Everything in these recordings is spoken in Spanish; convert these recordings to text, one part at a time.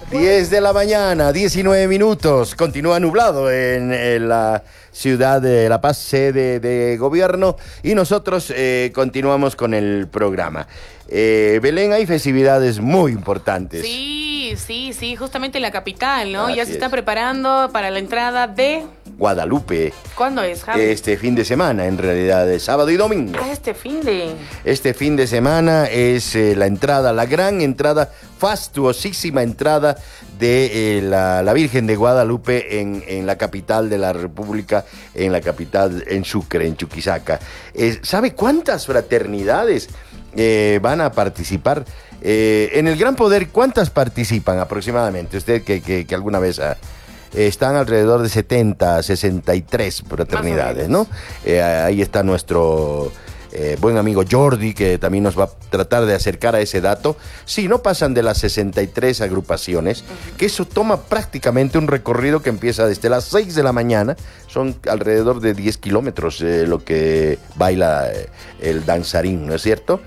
10 de la mañana, 19 minutos. Continúa nublado en la ciudad de La Paz, sede de gobierno. Y nosotros continuamos con el programa. Belén, hay festividades muy importantes. Sí, justamente en la capital, ¿no? Así ya se está es. preparando para la entrada de... Guadalupe. ¿Cuándo es, Javi? Este fin de semana, en realidad, de sábado y domingo. Este fin de... Este fin de semana es la entrada, la gran entrada, fastuosísima entrada de la Virgen de Guadalupe en la capital de la República, en la capital, en Sucre, en Chuquisaca. ¿Sabe cuántas fraternidades van a participar? En el Gran Poder, ¿cuántas participan aproximadamente? Usted que alguna vez están alrededor de 70, 63 fraternidades, ¿no? Ahí está nuestro buen amigo Jordi, que también nos va a tratar de acercar a ese dato. Sí, no pasan de las 63 agrupaciones, que eso toma prácticamente un recorrido que empieza desde las 6 de la mañana. Son alrededor de 10 kilómetros lo que baila el danzarín, ¿no es cierto?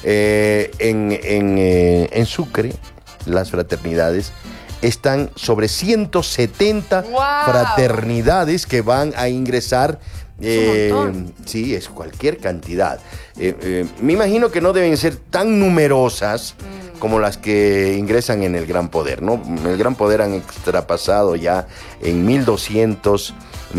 En Sucre, las fraternidades están sobre 170 ¡Wow! Fraternidades que van a ingresar. Es un montón. Sí, es cualquier cantidad. Me imagino que no deben ser tan numerosas como las que ingresan en el Gran Poder, ¿no? En el Gran Poder han extrapasado ya en 1,200,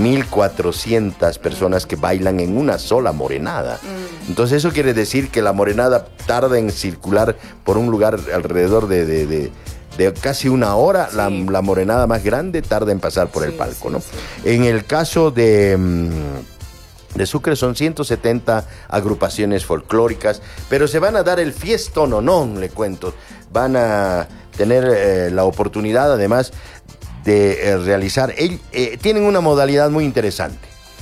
1,400 personas que bailan en una sola morenada. Entonces eso quiere decir que la morenada tarda en circular por un lugar alrededor de casi una hora. Sí. La morenada más grande tarda en pasar por el palco, ¿no? Sí. En el caso de Sucre son 170 agrupaciones folclóricas, pero se van a dar el fiestononón, le cuento. Van a tener la oportunidad, además, de realizar... tienen una modalidad muy interesante.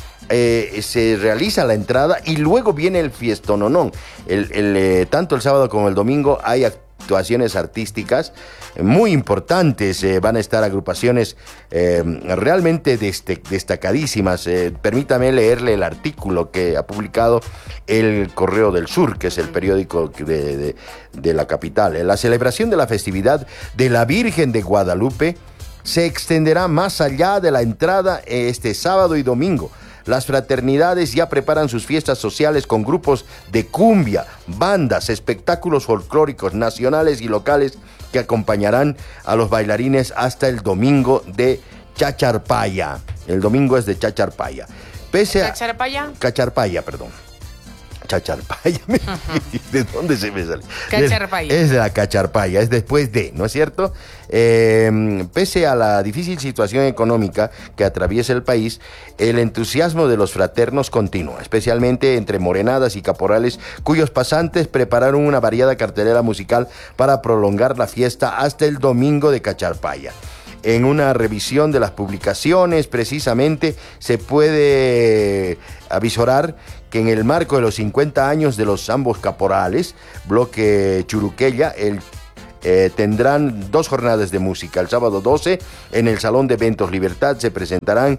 Se realiza la entrada y luego viene el fiestononón. Tanto el sábado como el domingo hay actuaciones artísticas muy importantes. Van a estar agrupaciones realmente destacadísimas. Permítame leerle el artículo que ha publicado El Correo del Sur, que es el periódico de la capital. La celebración de la festividad de la Virgen de Guadalupe se extenderá más allá de la entrada este sábado y domingo. Las fraternidades ya preparan sus fiestas sociales con grupos de cumbia, bandas, espectáculos folclóricos nacionales y locales que acompañarán a los bailarines hasta el domingo de Chacharpaya. El domingo es de Chacharpaya. ¿Cacharpaya? Cacharpaya, perdón. Chacharpaya. ¿De dónde se me sale? Cacharpaya. Es de la Cacharpaya, es después de, ¿no es cierto? Pese a la difícil situación económica que atraviesa el país, el entusiasmo de los fraternos continúa, especialmente entre morenadas y caporales, cuyos pasantes prepararon una variada cartelera musical para prolongar la fiesta hasta el domingo de Cacharpaya. En una revisión de las publicaciones, precisamente, se puede avisorar que en el marco de los 50 años de los ambos caporales, Bloque Churuquella, tendrán 2 jornadas de música. El sábado 12, en el Salón de Eventos Libertad, se presentarán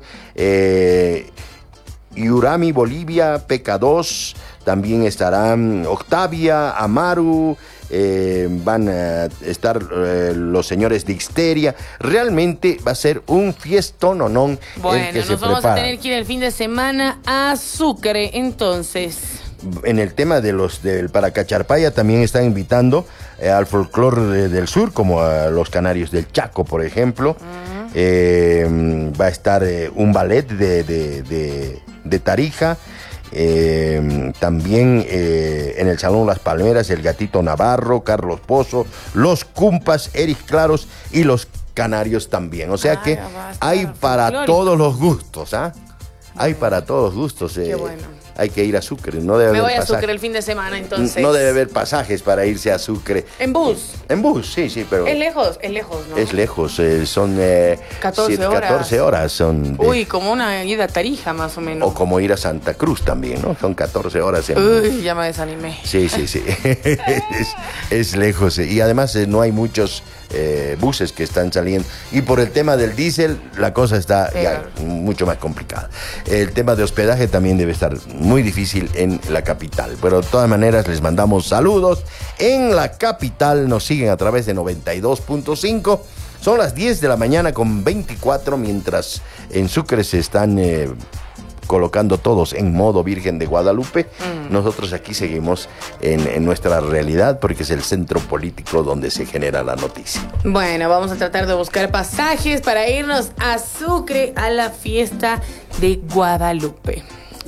Iurami Bolivia, PK2, también estarán Octavia, Amaru, van a estar los señores de Histeria. Realmente va a ser un fiestononón. Bueno, nos vamos a tener que ir el fin de semana a Sucre, entonces. En el tema del para Cacharpaya también están invitando al folclore del sur, como a los canarios del Chaco, por ejemplo. Va a estar un ballet de Tarija. También en el Salón Las Palmeras, el Gatito Navarro, Carlos Pozo, los Cumpas, Eric Claros y los Canarios también. O sea que hay para todos los gustos, ¿ah? Hay para todos los gustos. Qué bueno. Hay que ir a Sucre, no debe Me haber voy a pasaje. Sucre el fin de semana, entonces. No debe haber pasajes para irse a Sucre. ¿En bus? En bus, sí, pero... Es lejos, ¿no? Es lejos, son 14 horas. 14 horas son Uy, como una ida a Tarija, más o menos. O como ir a Santa Cruz también, ¿no? Son 14 horas en Uy, bus. ya me desanimé. Sí. es lejos. Y además no hay muchos buses que están saliendo. Y por el tema del diésel, la cosa está ya mucho más complicada. El tema de hospedaje también debe estar muy difícil en la capital. Pero de todas maneras, les mandamos saludos. En la capital nos siguen a través de 92.5. Son las 10 de la mañana con 24, mientras en Sucre se están colocando todos en modo Virgen de Guadalupe. Nosotros aquí seguimos en nuestra realidad porque es el centro político donde se genera la noticia. Bueno, vamos a tratar de buscar pasajes para irnos a Sucre a la fiesta de Guadalupe.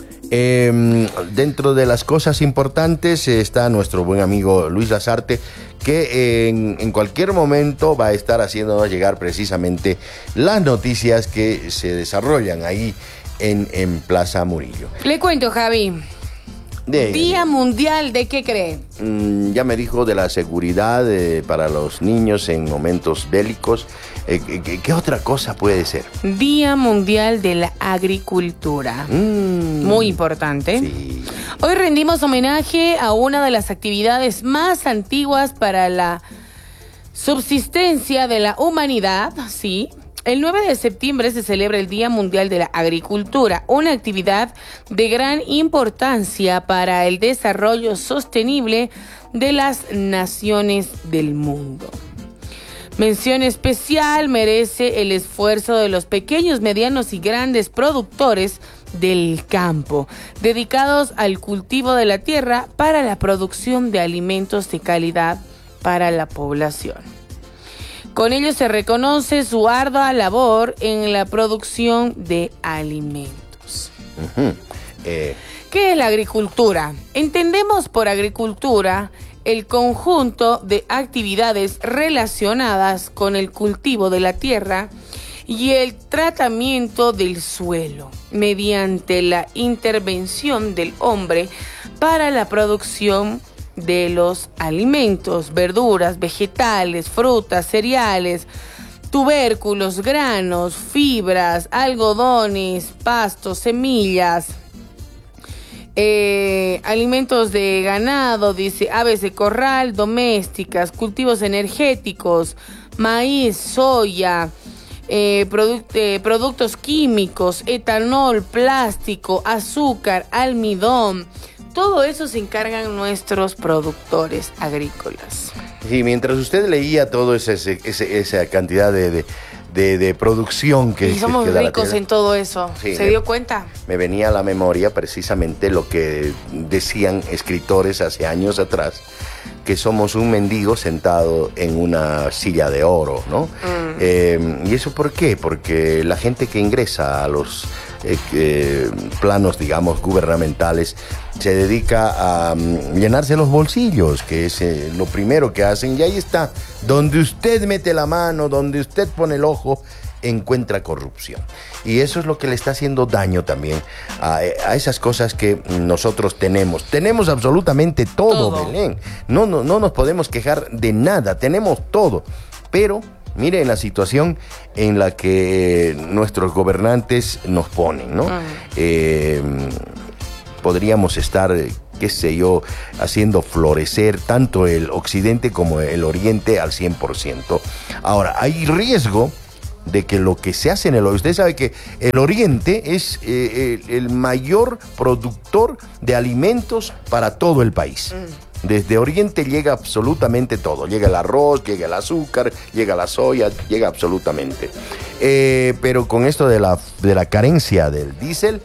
Dentro de las cosas importantes está nuestro buen amigo Luis Lazarte, que en cualquier momento va a estar haciéndonos llegar precisamente las noticias que se desarrollan ahí en Plaza Murillo. Le cuento, Javi. Día Mundial de ¿qué cree? Ya me dijo de la seguridad para los niños en momentos bélicos. ¿Qué otra cosa puede ser? Día Mundial de la Agricultura. Muy importante. Sí. Hoy rendimos homenaje a una de las actividades más antiguas para la subsistencia de la humanidad, sí. El 9 de septiembre se celebra el Día Mundial de la Agricultura, una actividad de gran importancia para el desarrollo sostenible de las naciones del mundo. Mención especial merece el esfuerzo de los pequeños, medianos y grandes productores del campo, dedicados al cultivo de la tierra para la producción de alimentos de calidad para la población. Con ello se reconoce su ardua labor en la producción de alimentos. ¿Qué es la agricultura? Entendemos por agricultura el conjunto de actividades relacionadas con el cultivo de la tierra y el tratamiento del suelo mediante la intervención del hombre para la producción de los alimentos, verduras, vegetales, frutas, cereales, tubérculos, granos, fibras, algodones, pastos, semillas, alimentos de ganado, dice, aves de corral, domésticas, cultivos energéticos, maíz, soya, productos químicos, etanol, plástico, azúcar, almidón. Todo eso se encargan nuestros productores agrícolas. Sí, mientras usted leía toda esa cantidad de producción que... Y somos ricos en todo eso. Sí, ¿se dio cuenta? Me venía a la memoria precisamente lo que decían escritores hace años atrás, que somos un mendigo sentado en una silla de oro, ¿no? ¿Y eso por qué? Porque la gente que ingresa a los planos, digamos, gubernamentales, se dedica a llenarse los bolsillos, que es lo primero que hacen, y ahí está, donde usted mete la mano, donde usted pone el ojo, encuentra corrupción. Y eso es lo que le está haciendo daño también a esas cosas que nosotros tenemos. Tenemos absolutamente todo, Belén. No nos podemos quejar de nada, tenemos todo. Pero mire la situación en la que nuestros gobernantes nos ponen, ¿no? Podríamos estar, qué sé yo, haciendo florecer tanto el occidente como el oriente al 100%. Ahora, hay riesgo de que lo que se hace en el oriente, usted sabe que el oriente es el mayor productor de alimentos para todo el país. Desde Oriente llega absolutamente todo. Llega el arroz, llega el azúcar, llega la soya, llega absolutamente. Pero con esto de la carencia del diésel,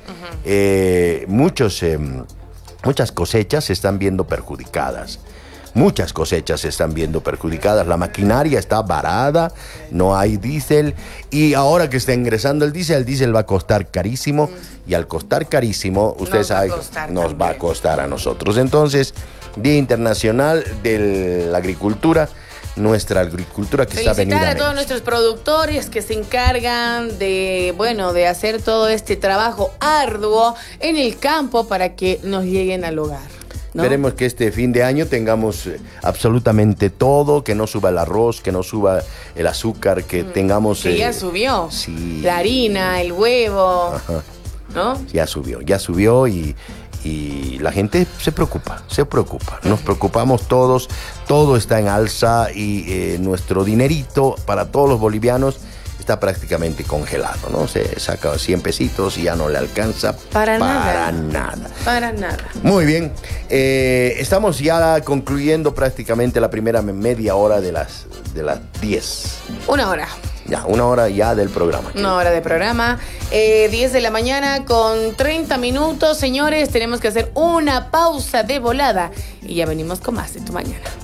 muchas cosechas se están viendo perjudicadas. Muchas cosechas se están viendo perjudicadas. La maquinaria está varada, no hay diésel. Y ahora que está ingresando el diésel va a costar carísimo. Y al costar carísimo, usted sabe, nos va a costar a nosotros. Entonces, Día Internacional de la Agricultura, nuestra agricultura que está venida. Felicitar a todos nuestros productores que se encargan de hacer todo este trabajo arduo en el campo para que nos lleguen al hogar, ¿no? Esperemos que este fin de año tengamos absolutamente todo, que no suba el arroz, que no suba el azúcar, que tengamos... Que ya subió. Sí. La harina, el huevo, Ajá. ¿no? Ya subió y la gente se preocupa. Nos preocupamos todos, todo está en alza y nuestro dinerito para todos los bolivianos está prácticamente congelado, ¿no? Se saca 100 pesitos y ya no le alcanza Para nada. nada. Muy bien, estamos ya concluyendo prácticamente la primera media hora de las 10. Una hora. Ya, una hora ya del programa. Una hora de programa. 10 de la mañana con 30 minutos. Señores, tenemos que hacer una pausa de volada. Y ya venimos con más de Tu Mañana.